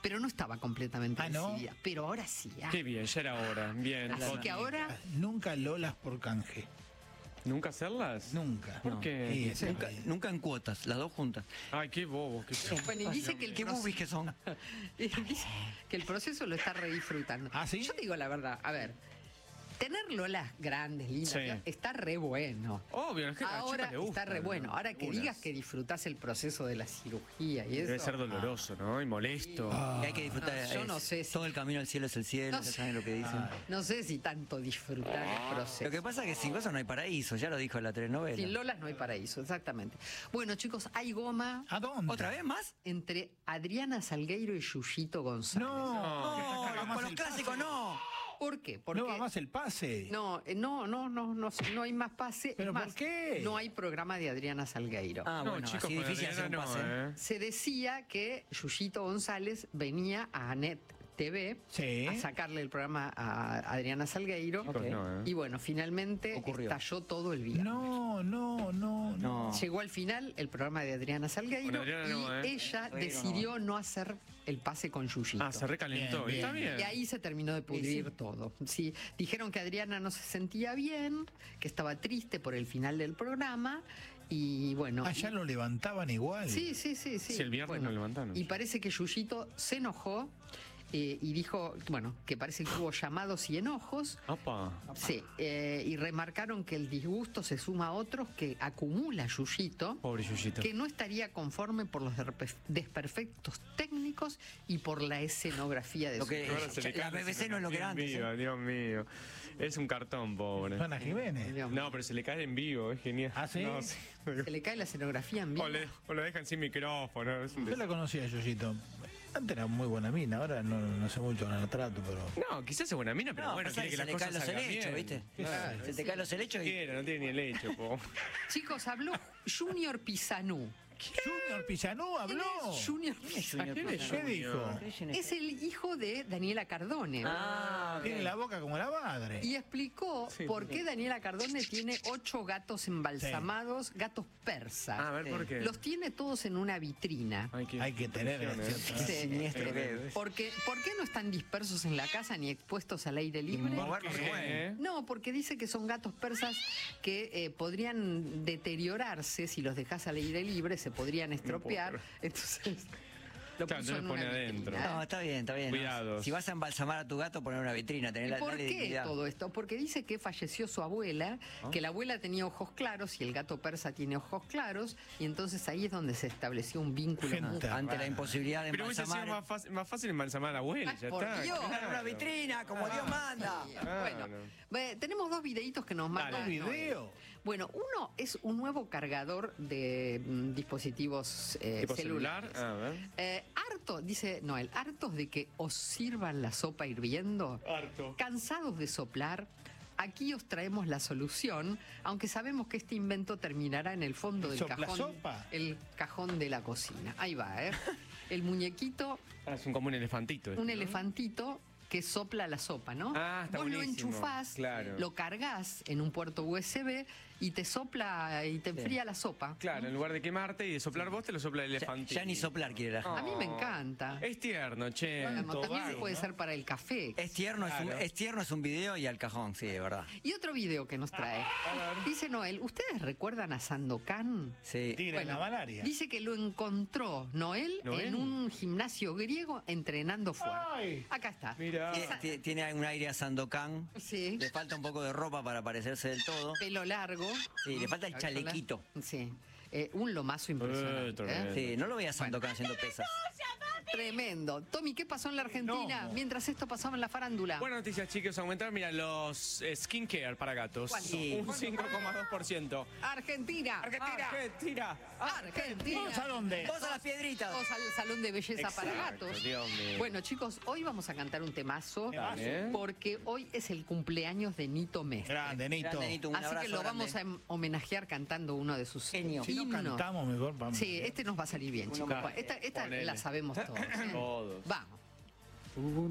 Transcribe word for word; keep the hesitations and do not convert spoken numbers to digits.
pero no estaba completamente ¿Ah, no? decidida. Pero ahora sí. Ah. Qué bien, ya era hora. Bien. Así que ahora... Nunca lolas por canje. ¿Nunca hacerlas? Nunca. ¿Por No. qué? Sí, ese Nunca, país. nunca en cuotas, las dos juntas. Ay, qué bobos que son. Bueno, y dice que el Qué proce- bubis que son. dice que el proceso lo está redisfrutando. ¿Ah, sí? Yo te digo la verdad, a ver, tener lolas grandes, lindas, Sí. está re bueno. Obvio, es que a las Ahora chicas les gusta, está re ¿no? bueno. Ahora que Unas. digas que disfrutás el proceso de la cirugía y eso. Debe ser doloroso, ¿no? Y molesto. Y hay que disfrutar. No, yo es- no sé si- Todo el camino al cielo es el cielo, No ya sé. saben lo que dicen. No sé si tanto disfrutar el proceso. Lo que pasa es que sin cosas no hay paraíso, ya lo dijo la telenovela. Sin lolas no hay paraíso, exactamente. Bueno, chicos, hay goma ¿A dónde? ¿Otra vez más? entre Adriana Salgueiro y Yuyito González. No, No, no, con los clásicos no. ¿Por qué? Porque No va más el pase. no, eh, no, no, no, no, no hay más pase. ¿Pero Es por más, qué? No hay programa de Adriana Salgueiro. Ah, No, bueno, chicos, así con difícil hacer un Adriana pase. no, ¿eh? Se decía que Yuyito González venía a Anet T V Sí. a sacarle el programa a Adriana Salgueiro. Chicos, no, ¿eh? Y bueno, finalmente Ocurrió. estalló todo el viernes. No, no, no, no. No. Llegó al final el programa de Adriana Salgueiro Con Adriana y no, ¿eh? ella Salgueiro decidió no. hacer el pase con Yuyito. Ah, se recalentó. Bien, Está bien. bien. Y ahí se terminó de pudrir todo. Sí, dijeron que Adriana no se sentía bien, que estaba triste por el final del programa y bueno. Ah, ya lo levantaban igual. Sí, sí, sí, sí. Sí, el viernes Bueno, lo levantaron. Y parece que Yuyito se enojó eh, y dijo, bueno, que parece que hubo llamados y enojos. Opa. Sí, eh, y remarcaron que el disgusto se suma a otros que acumula Yuyito, Pobre Yuyito. que no estaría conforme por los derpe- desperfectos técnicos y por la escenografía de Lo su que- programa. Ahora se le la cae B B C no es lo que era antes, Dios mío, Dios mío. Es un cartón, pobre. Ana Jiménez. Dios mío. No, pero se le cae en vivo, es genial. ¿Ah, sí? No, sí. Se le cae la escenografía en vivo. O, le- o lo dejan sin micrófono. Es un Yo des- la conocía a Yoyito. Antes era muy buena mina, ahora no, no sé mucho, no la trato, pero... No, quizás es buena mina, pero No, bueno, pasa quiere que que se las le caen cosas los salgan helechos, bien. ¿viste? Claro. Se te caen los helechos y... Quiere, no tiene ni el hecho, po. Chicos, habló Junior Pisanú. Junior Pizanú habló. ¿Quién es Junior ¿Quién es Junior Pisanú? Pisanú? ¿Qué dijo? Es el hijo de Daniela Cardone. Ah, ok. Tiene la boca como la madre. Y explicó Sí. por qué Daniela Cardone tiene ocho gatos embalsamados, gatos persas. A ver, ¿por qué? Los tiene todos en una vitrina. Ay, qué Hay que tener impresión, cierta- ¿eh? Sí. Siniestro que es. Porque, ¿Por qué no están dispersos en la casa ni expuestos al aire libre? Mover no se ¿Qué? puede. No, porque dice que son gatos persas que eh, podrían deteriorarse si los dejas al aire libre, se podrían estropear. puedo Entonces, lo Claro, puso entonces en pone una adentro. vitrina. No, está bien, está bien. Cuidados. Si vas a embalsamar a tu gato, poner una vitrina, tener ¿Y la por dale qué dignidad. todo esto? Porque dice que falleció su abuela, Ah. que la abuela tenía ojos claros y el gato persa tiene ojos claros, y entonces ahí es donde se estableció un vínculo. Gente muy- Ante la imposibilidad de Pero hubiese sido embalsamar. más fácil, más fácil embalsamar a la abuela, Ay, ya por está. Dios. Poner una vitrina, como Dios manda. Bueno, ve, tenemos dos videitos que nos mandan. Dale. ¿Un video? Bueno, uno es un nuevo cargador de mm, dispositivos eh, ¿Tipo celulares. celular? A ver. Eh, harto, dice Noel, hartos de que os sirvan la sopa hirviendo. Harto. Cansados de soplar. Aquí os traemos la solución, aunque sabemos que este invento terminará en el fondo del ¿Sopla cajón, sopa? el cajón de la cocina. Ahí va, ¿eh? El muñequito, Ah, es un, como un elefantito. este, un ¿no? elefantito que sopla la sopa, ¿no? Ah, está Vos lo buenísimo, enchufás, claro. lo cargas en un puerto U S B y te sopla y te enfría la sopa. Claro, en lugar de quemarte y de soplar vos, te lo sopla el Ya, elefantito. ya ni soplar quiere la gente. A mí me encanta. Es tierno, che. Bueno, también se vago, puede ¿no? ser para el café. Es tierno, es, un, Claro. es tierno, es un video y al cajón, sí, de verdad. Y otro video que nos trae. Dice Noel, ¿ustedes recuerdan a Sandokan? Sí. Tira en la malaria. Dice que lo encontró Noel, ¿Noel? en un gimnasio griego entrenando fuerte. Ay. Acá está. Mira. Tiene, ti- tiene un aire a Sandokan. Sí. Le falta un poco de ropa para parecerse del todo. Pelo largo. Sí, le falta el Cabello largo. chalequito. Sí. Eh, un lomazo impresionante. Eh, tremendo. ¿eh? Sí, no lo veía Sandokan haciendo pesas. Tremendo. Tommy, ¿qué pasó en la Argentina No. mientras esto pasaba en la farándula? Buenas noticias, chicos. Aumentaron, mira, los eh, skincare para gatos. ¿Cuánto? Sí. Un cinco coma dos por ciento. Argentina. Argentina. Argentina. Argentina. ¿Vamos a dónde? Todos a las piedritas. Vamos al salón de belleza para Exacto, gatos. Dios mío. Bueno, chicos, hoy vamos a cantar un temazo Dale. porque hoy es el cumpleaños de Nito Mestre. Grande, Nito. Grande, Nito, un Así abrazo que lo grande. vamos a em- homenajear cantando uno de sus Genio. Si no himnos. cantamos mejor, vamos. Sí, este nos va a salir bien, chicos. Ponele. Esta, esta Ponele. la sabemos todos. ¿eh? Todos. Vamos. Hubo